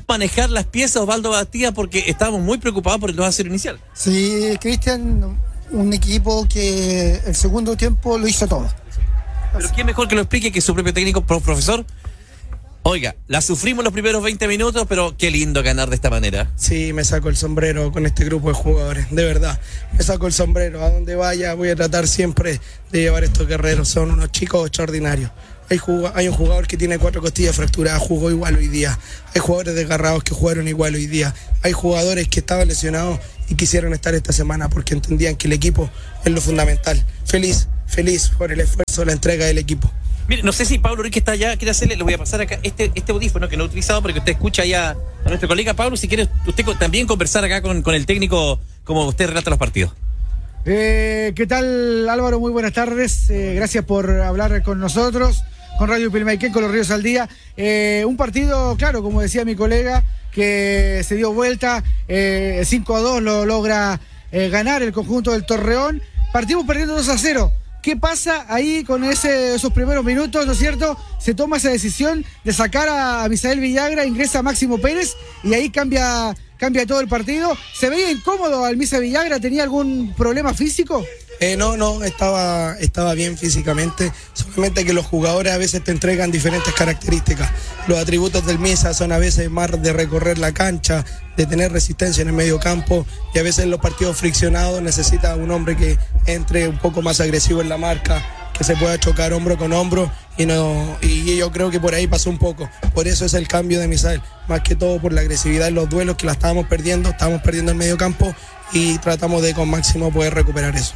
manejar las piezas, Osvaldo Bastía, porque estábamos muy preocupados por el 2-0 inicial. Sí, Cristian, un equipo que el segundo tiempo lo hizo todo. Pero ¿quién mejor que lo explique que su propio técnico, profesor? Oiga, la sufrimos los primeros 20 minutos, pero qué lindo ganar de esta manera. Sí, me saco el sombrero con este grupo de jugadores, de verdad. Me saco el sombrero, a donde vaya voy a tratar siempre de llevar estos guerreros. Son unos chicos extraordinarios. Hay un jugador que tiene 4 costillas fracturadas, jugó igual hoy día. Hay jugadores desgarrados que jugaron igual hoy día. Hay jugadores que estaban lesionados y quisieron estar esta semana porque entendían que el equipo es lo fundamental. Feliz por el esfuerzo, la entrega del equipo. Mire, no sé si Pablo Rique está allá, quiere hacerle, le voy a pasar acá este audífono que no he utilizado para que usted escuche allá a nuestro colega Pablo, si quiere usted también conversar acá con el técnico como usted relata los partidos. ¿Qué tal, Álvaro? Muy buenas tardes, gracias por hablar con nosotros, con Radio Pilmaiquén, con los Ríos al Día. Un partido, claro, como decía mi colega, que se dio vuelta, 5-2 lo logra ganar el conjunto del Torreón. Partimos perdiendo 2-0. ¿Qué pasa ahí con esos primeros minutos, no es cierto? Se toma esa decisión de sacar a Misael Villagra, ingresa Máximo Pérez y ahí cambia todo el partido. ¿Se veía incómodo al Misa Villagra? ¿Tenía algún problema físico? No, estaba bien físicamente, solamente que los jugadores a veces te entregan diferentes características. Los atributos del Misa son a veces más de recorrer la cancha, de tener resistencia en el medio campo, y a veces en los partidos friccionados necesita un hombre que entre un poco más agresivo en la marca, que se pueda chocar hombro con hombro, y yo creo que por ahí pasó un poco. Por eso es el cambio de Misael, más que todo por la agresividad en los duelos que la estábamos perdiendo el medio campo y tratamos de con Máximo poder recuperar eso.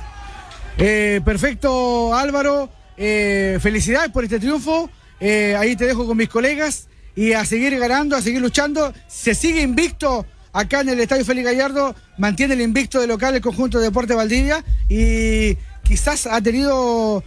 Perfecto, Álvaro, felicidades por este triunfo, ahí te dejo con mis colegas y a seguir ganando, a seguir luchando. Se sigue invicto acá en el Estadio Félix Gallardo, mantiene el invicto de local el conjunto de Deportes Valdivia y quizás ha tenido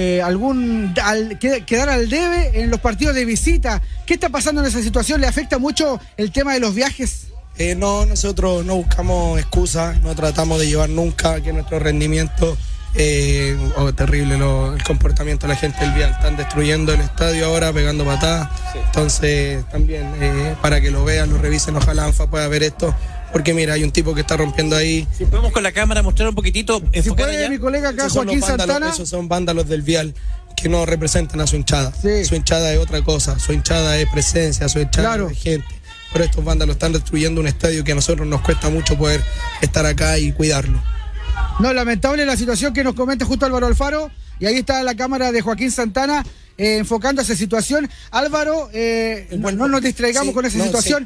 quedar al debe en los partidos de visita. ¿Qué está pasando en esa situación? ¿Le afecta mucho el tema de los viajes? No, nosotros no buscamos excusas, no tratamos de llevar nunca que nuestro rendimiento... terrible el comportamiento de la gente del Vial. Están destruyendo el estadio ahora, pegando patadas. Sí. Entonces también para que lo vean, lo revisen, ojalá ANFA pueda ver esto, porque mira, hay un tipo que está rompiendo ahí. Si podemos con la cámara mostrar un poquitito, si puede allá. Mi colega acá, Joaquín Santana. Esos son vándalos del Vial que no representan a su hinchada. Sí. Su hinchada es otra cosa, su hinchada es presencia, su hinchada es gente. Pero estos vándalos están destruyendo un estadio que a nosotros nos cuesta mucho poder estar acá y cuidarlo. No, lamentable la situación que nos comenta justo Álvaro Alfaro, y ahí está la cámara de Joaquín Santana enfocando esa situación. Álvaro, no nos distraigamos con esa situación.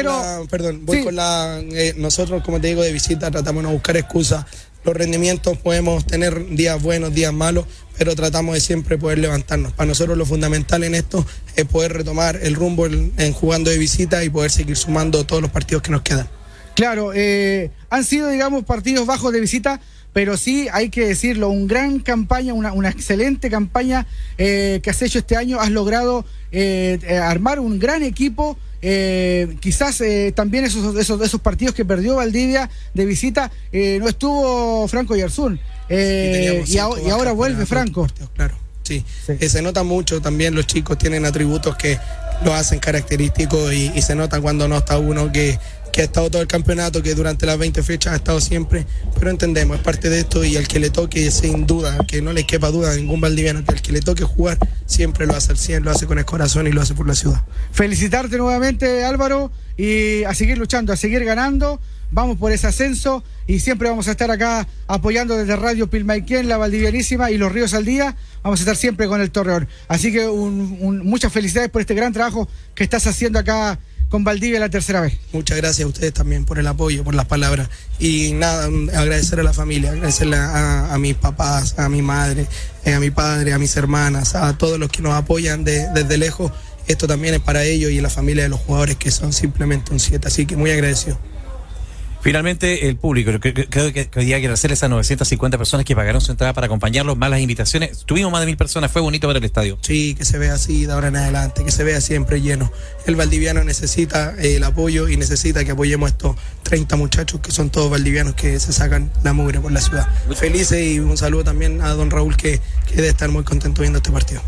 Nosotros, como te digo, de visita tratamos de no buscar excusas. Los rendimientos podemos tener días buenos, días malos, pero tratamos de siempre poder levantarnos. Para nosotros lo fundamental en esto es poder retomar el rumbo en jugando de visita y poder seguir sumando todos los partidos que nos quedan. Claro, han sido, digamos, partidos bajos de visita, pero sí, hay que decirlo, una gran campaña, una excelente campaña que has hecho este año. Has logrado armar un gran equipo. Quizás también esos partidos que perdió Valdivia de visita, no estuvo Franco Yarzún, y ahora vuelve Franco. Claro, sí. Se nota mucho también, los chicos tienen atributos que lo hacen característicos y se nota cuando no está uno que ha estado todo el campeonato, que durante las 20 fechas ha estado siempre, pero entendemos, es parte de esto, y al que le toque, sin duda, que no le quepa duda a ningún valdiviano, que al que le toque jugar siempre lo hace al 100, lo hace con el corazón y lo hace por la ciudad. Felicitarte nuevamente, Álvaro, y a seguir luchando, a seguir ganando. Vamos por ese ascenso y siempre vamos a estar acá apoyando desde Radio Pilmaiquén, la Valdivianísima y los Ríos al Día. Vamos a estar siempre con el Torreón. Así que muchas felicidades por este gran trabajo que estás haciendo acá con Valdivia la tercera vez. Muchas gracias a ustedes también por el apoyo, por las palabras. Y nada, agradecer a la familia, agradecerle a mis papás, a mi madre, a mi padre, a mis hermanas, a todos los que nos apoyan desde lejos. Esto también es para ellos y la familia de los jugadores, que son simplemente un 7. Así que muy agradecido. Finalmente, el público, creo que hoy día hay que agradecer a esas 950 personas que pagaron su entrada para acompañarlos, más las invitaciones. Tuvimos más de 1000 personas, fue bonito ver el estadio. Sí, que se vea así de ahora en adelante, que se vea siempre lleno. El valdiviano necesita el apoyo y necesita que apoyemos a estos 30 muchachos que son todos valdivianos que se sacan la mugre por la ciudad. Felices, y un saludo también a don Raúl que debe estar muy contento viendo este partido.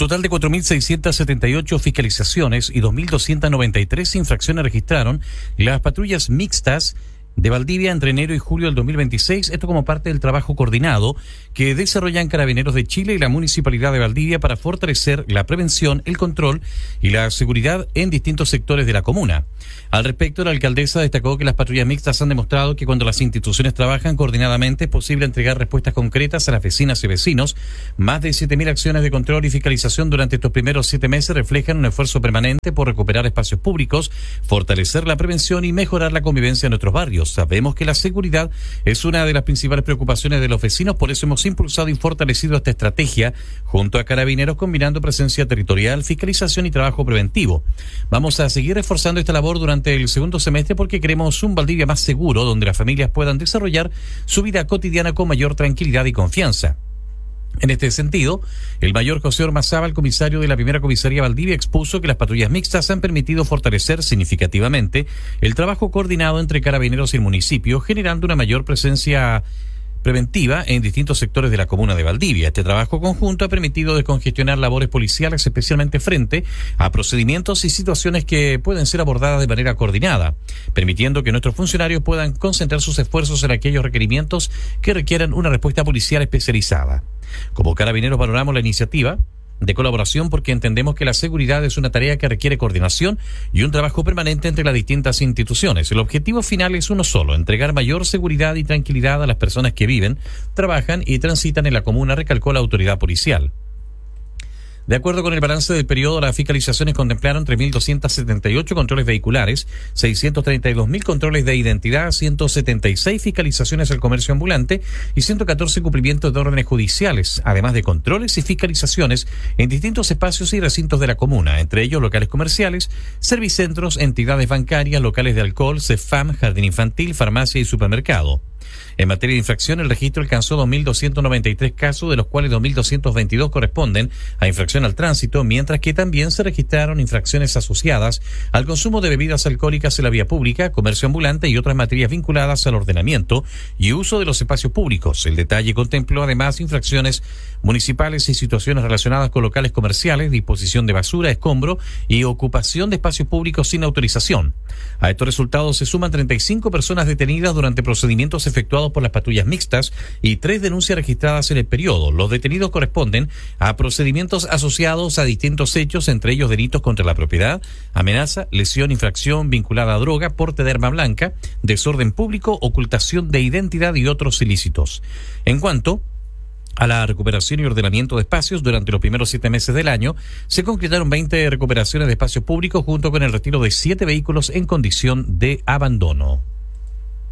total de 4.678 fiscalizaciones y 2.293 infracciones registraron las patrullas mixtas de Valdivia entre enero y julio del 2026, esto como parte del trabajo coordinado que desarrollan Carabineros de Chile y la Municipalidad de Valdivia para fortalecer la prevención, el control y la seguridad en distintos sectores de la comuna. Al respecto, la alcaldesa destacó que las patrullas mixtas han demostrado que cuando las instituciones trabajan coordinadamente es posible entregar respuestas concretas a las vecinas y vecinos. Más de 7.000 acciones de control y fiscalización durante estos primeros 7 meses reflejan un esfuerzo permanente por recuperar espacios públicos, fortalecer la prevención y mejorar la convivencia en nuestros barrios. Sabemos que la seguridad es una de las principales preocupaciones de los vecinos, por eso hemos impulsado y fortalecido esta estrategia junto a Carabineros, combinando presencia territorial, fiscalización y trabajo preventivo. Vamos a seguir reforzando esta labor durante el segundo semestre porque queremos un Valdivia más seguro, donde las familias puedan desarrollar su vida cotidiana con mayor tranquilidad y confianza. En este sentido, el mayor José Ormazábal, comisario de la primera comisaría Valdivia, expuso que las patrullas mixtas han permitido fortalecer significativamente el trabajo coordinado entre Carabineros y el municipio, generando una mayor presencia preventiva en distintos sectores de la comuna de Valdivia. Este trabajo conjunto ha permitido descongestionar labores policiales, especialmente frente a procedimientos y situaciones que pueden ser abordadas de manera coordinada, permitiendo que nuestros funcionarios puedan concentrar sus esfuerzos en aquellos requerimientos que requieran una respuesta policial especializada. Como Carabineros valoramos la iniciativa de colaboración porque entendemos que la seguridad es una tarea que requiere coordinación y un trabajo permanente entre las distintas instituciones. El objetivo final es uno solo: entregar mayor seguridad y tranquilidad a las personas que viven, trabajan y transitan en la comuna, recalcó la autoridad policial. De acuerdo con el balance del periodo, las fiscalizaciones contemplaron 3.278 controles vehiculares, 632.000 controles de identidad, 176 fiscalizaciones al comercio ambulante y 114 cumplimientos de órdenes judiciales, además de controles y fiscalizaciones en distintos espacios y recintos de la comuna, entre ellos locales comerciales, servicentros, entidades bancarias, locales de alcohol, CEFAM, jardín infantil, farmacia y supermercado. En materia de infracción, el registro alcanzó 2.293 casos, de los cuales 2.222 corresponden a infracción al tránsito, mientras que también se registraron infracciones asociadas al consumo de bebidas alcohólicas en la vía pública, comercio ambulante y otras materias vinculadas al ordenamiento y uso de los espacios públicos. El detalle contempló además infracciones municipales y situaciones relacionadas con locales comerciales, disposición de basura, escombro y ocupación de espacios públicos sin autorización. A estos resultados se suman 35 personas detenidas durante procedimientos efectuados por las patrullas mixtas y 3 denuncias registradas en el periodo. Los detenidos corresponden a procedimientos asociados a distintos hechos, entre ellos delitos contra la propiedad, amenaza, lesión, infracción vinculada a droga, porte de arma blanca, desorden público, ocultación de identidad y otros ilícitos. En cuanto a la recuperación y ordenamiento de espacios, durante los primeros 7 meses del año se concretaron 20 recuperaciones de espacios públicos junto con el retiro de 7 vehículos en condición de abandono.